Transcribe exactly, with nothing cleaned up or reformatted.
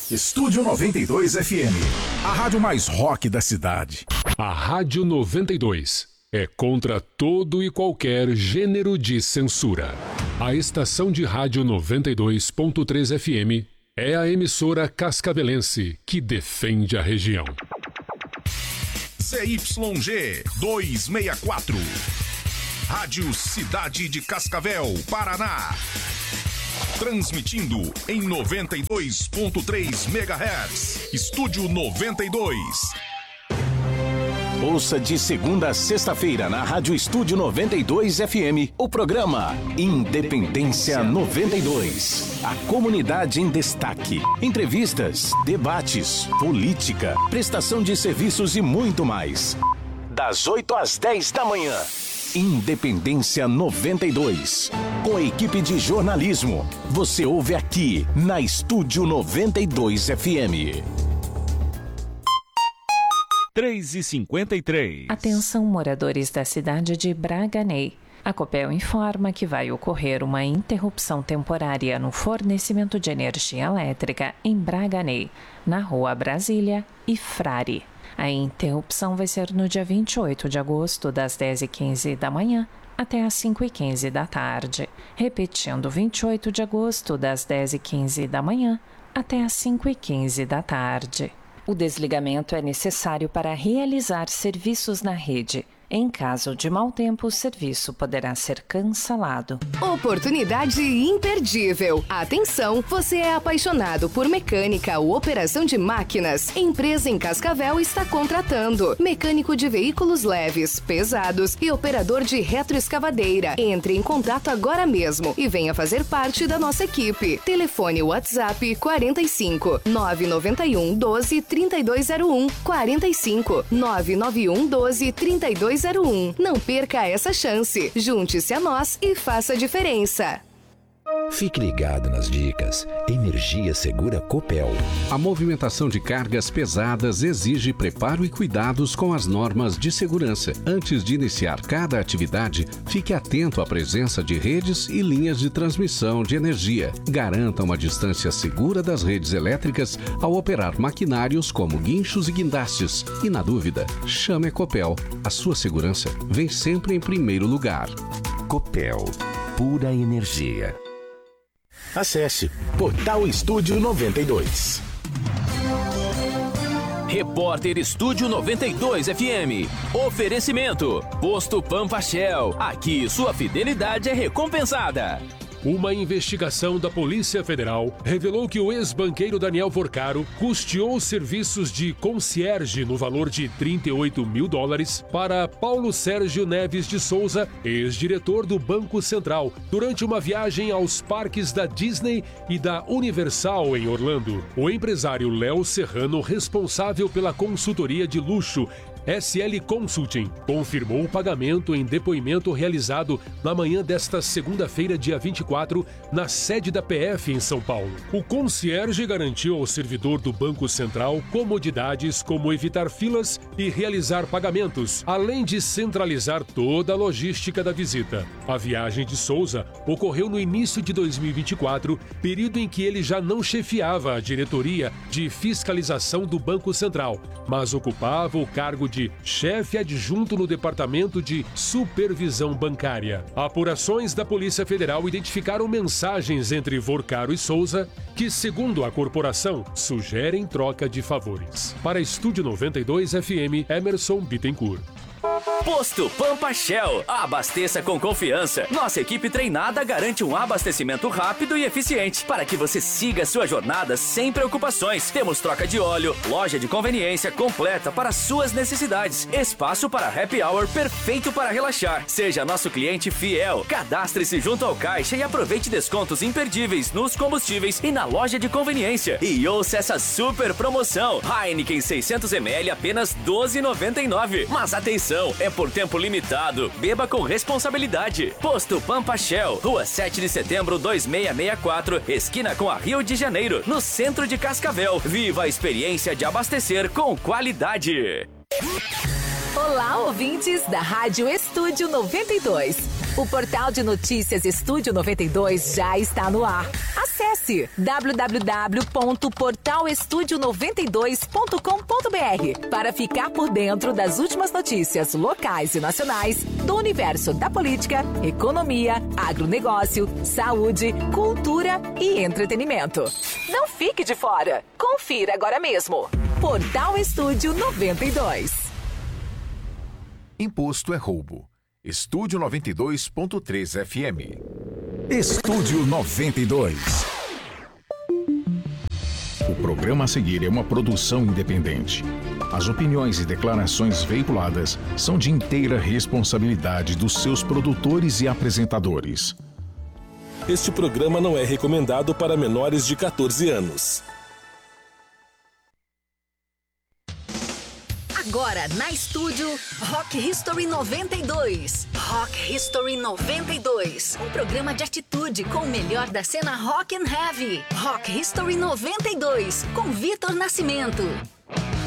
Estúdio noventa e dois F M, a rádio mais rock da cidade. A Rádio noventa e dois é contra todo e qualquer gênero de censura. A estação de rádio noventa e dois ponto três F M é a emissora cascavelense que defende a região. Z Y G duzentos e sessenta e quatro, Rádio Cidade de Cascavel, Paraná. Transmitindo em noventa e dois ponto três megahertz. Estúdio noventa e dois. Ouça de segunda a sexta-feira na Rádio Estúdio noventa e dois F M o programa Independência noventa e dois. A comunidade em destaque. Entrevistas, debates, política, prestação de serviços e muito mais. Das oito às dez da manhã. Independência noventa e dois. Com a equipe de jornalismo. Você ouve aqui na Estúdio noventa e dois F M. três e cinquenta e três. Atenção, moradores da cidade de Braganey. A Copel informa que vai ocorrer uma interrupção temporária no fornecimento de energia elétrica em Braganey, na Rua Brasília e Frare. A interrupção vai ser no dia vinte e oito de agosto, das dez e quinze da manhã até as cinco e quinze da tarde. Repetindo, vinte e oito de agosto, das dez e quinze da manhã até as cinco e quinze da tarde. O desligamento é necessário para realizar serviços na rede. Em caso de mau tempo, o serviço poderá ser cancelado. Oportunidade imperdível. Atenção, você é apaixonado por mecânica ou operação de máquinas? Empresa em Cascavel está contratando mecânico de veículos leves, pesados e operador de retroescavadeira. Entre em contato agora mesmo e venha fazer parte da nossa equipe. Telefone WhatsApp quarenta e cinco, nove nove um, doze, trinta e dois zero um, quarenta e cinco, nove nove um, doze, trinta e dois zero um. Não perca essa chance. Junte-se a nós e faça a diferença. Fique ligado nas dicas. Energia Segura Copel. A movimentação de cargas pesadas exige preparo e cuidados com as normas de segurança. Antes de iniciar cada atividade, fique atento à presença de redes e linhas de transmissão de energia. Garanta uma distância segura das redes elétricas ao operar maquinários como guinchos e guindastes. E na dúvida, chame a Copel. A sua segurança vem sempre em primeiro lugar. Copel. Pura energia. Acesse Portal Estúdio noventa e dois. Repórter Estúdio noventa e dois F M. Oferecimento. Posto Pampa Shell. Aqui sua fidelidade é recompensada. Uma investigação da Polícia Federal revelou que o ex-banqueiro Daniel Vorcaro custeou serviços de concierge no valor de trinta e oito mil dólares para Paulo Sérgio Neves de Souza, ex-diretor do Banco Central, durante uma viagem aos parques da Disney e da Universal em Orlando. O empresário Léo Serrano, responsável pela consultoria de luxo S L Consulting, confirmou o pagamento em depoimento realizado na manhã desta segunda-feira, dia vinte e quatro, na sede da P F em São Paulo. O concierge garantiu ao servidor do Banco Central comodidades como evitar filas e realizar pagamentos, além de centralizar toda a logística da visita. A viagem de Souza ocorreu no início de dois mil e vinte e quatro, período em que ele já não chefiava a diretoria de fiscalização do Banco Central, mas ocupava o cargo de de chefe adjunto no Departamento de Supervisão Bancária. Apurações da Polícia Federal identificaram mensagens entre Vorcaro e Souza que, segundo a corporação, sugerem troca de favores. Para Estúdio noventa e dois F M, Emerson Bittencourt. Posto Pampa Shell. Abasteça com confiança. Nossa equipe treinada garante um abastecimento rápido e eficiente para que você siga sua jornada sem preocupações. Temos troca de óleo, loja de conveniência completa para suas necessidades, espaço para happy hour perfeito para relaxar. Seja nosso cliente fiel. Cadastre-se junto ao caixa e aproveite descontos imperdíveis nos combustíveis e na loja de conveniência. E ouça essa super promoção. Heineken seiscentos mililitros apenas doze reais e noventa e nove centavos. Mas atenção, é por tempo limitado. Beba com responsabilidade. Posto Pampa Shell, Rua sete de setembro, dois mil seiscentos e sessenta e quatro, esquina com a Rio de Janeiro, no centro de Cascavel. Viva a experiência de abastecer com qualidade. Olá, ouvintes da Rádio Estúdio noventa e dois. O portal de notícias Estúdio noventa e dois já está no ar. Acesse Acesse w w w ponto portal estúdio noventa e dois ponto com ponto b r para ficar por dentro das últimas notícias locais e nacionais do universo da política, economia, agronegócio, saúde, cultura e entretenimento. Não fique de fora. Confira agora mesmo. Portal Estúdio noventa e dois. Imposto é roubo. Estúdio noventa e dois ponto três F M. Estúdio noventa e dois. O programa a seguir é uma produção independente. As opiniões e declarações veiculadas são de inteira responsabilidade dos seus produtores e apresentadores. Este programa não é recomendado para menores de quatorze anos. Agora na Estúdio Rock History noventa e dois. Rock History noventa e dois. Um programa de atitude com o melhor da cena rock and heavy. Rock History noventa e dois com Vitor Nascimento.